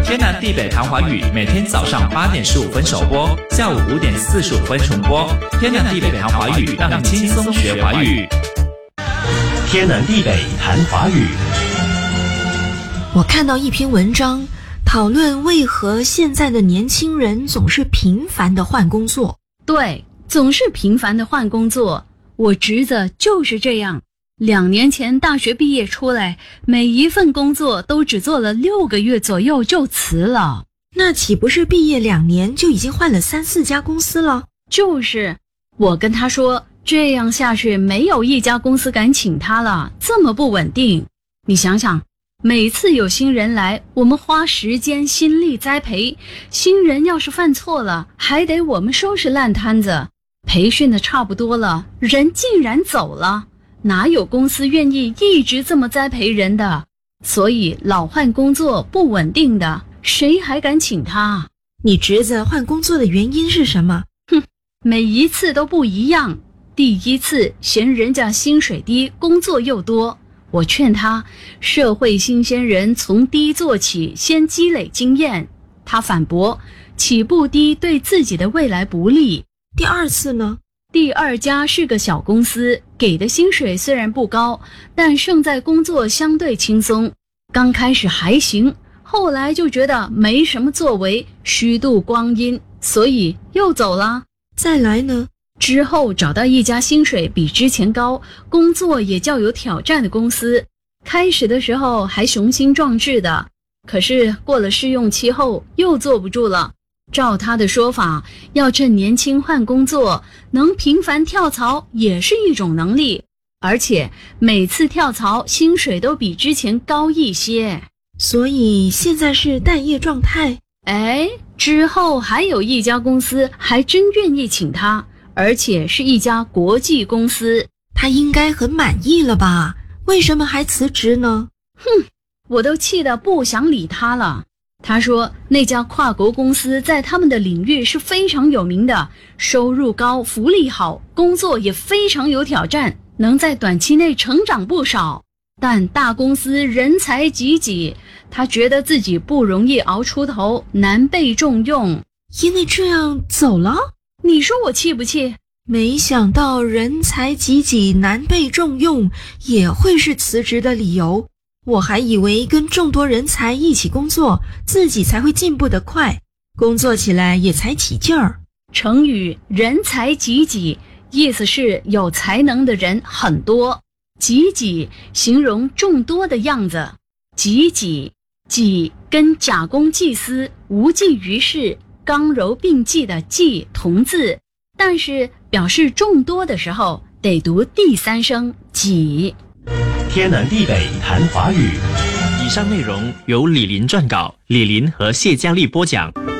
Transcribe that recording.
天南地北谈华语，每天早上8点15分首播，下午5点45分重播。天南地北谈华语，让你轻松学华语。 天南地北谈华语。 我看到一篇文章，讨论为何现在的年轻人总是频繁地换工作。 对，总是频繁地换工作。我侄子就是这样，2年前大学毕业出来，每一份工作都只做了6个月左右就辞了。 那岂不是毕业2年就已经换了3、4家公司了？ 就是，我跟他说，这样下去没有一家公司敢请他了，这么不稳定。你想想，每次有新人来，我们花时间心力栽培，新人要是犯错了，还得我们收拾烂摊子。培训的差不多了，人竟然走了，哪有公司愿意一直这么栽培人的？所以老换工作不稳定的，谁还敢请他？ 你侄子换工作的原因是什么？ 每一次都不一样。第一次嫌人家薪水低，工作又多，我劝他，社会新鲜人从低做起，先积累经验。他反驳，起步低对自己的未来不利。 第二次呢？ 第2家是个小公司，给的薪水虽然不高，但胜在工作相对轻松。刚开始还行，后来就觉得没什么作为，虚度光阴，所以又走了。 再来呢？ 之后找到一家薪水比之前高，工作也较有挑战的公司。开始的时候还雄心壮志的，可是过了试用期后又坐不住了。照他的说法，要趁年轻换工作，能频繁跳槽也是一种能力，而且每次跳槽薪水都比之前高一些。 所以现在是待业状态。 之后还有一家公司还真愿意请他，而且是一家国际公司。 他应该很满意了吧？为什么还辞职呢？ 我都气得不想理他了。他说那家跨国公司在他们的领域是非常有名的，收入高，福利好，工作也非常有挑战，能在短期内成长不少。但大公司人才济济，他觉得自己不容易熬出头，难被重用， 因为这样走了。 你说我气不气？ 没想到人才济济，难被重用也会是辞职的理由。我还以为跟众多人才一起工作，自己才会进步得快，工作起来也才起劲儿。 成语人才济济，意思是有才能的人很多，济济形容众多的样子。济济，济跟假公济私、无济于事、刚柔并济的济同字，但是表示众多的时候得读第3声济。 天南地北谈华语。 以上内容由李林撰稿，李林和谢佳丽播讲。